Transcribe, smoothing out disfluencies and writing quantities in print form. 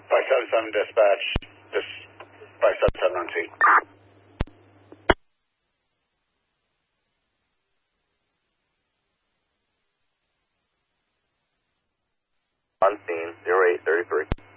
577 dispatch, this 577 on scene. On scene, 0833.